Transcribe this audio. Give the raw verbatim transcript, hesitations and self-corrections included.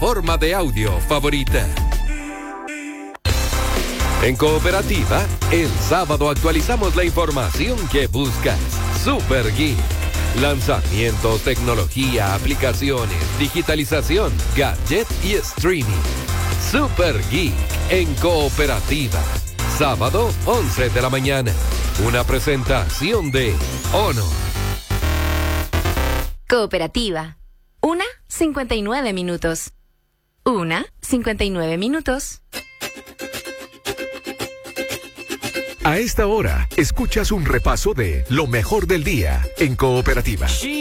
plataforma de audio favorita. En Cooperativa, el sábado actualizamos la información que buscas. Super Geek. Lanzamientos, tecnología, aplicaciones, digitalización, gadget y streaming. Super Geek en Cooperativa. Sábado, once de la mañana. Una presentación de Honor. Cooperativa. Una, cincuenta y nueve minutos. Una, cincuenta y nueve minutos. A esta hora, escuchas un repaso de lo mejor del día en Cooperativa.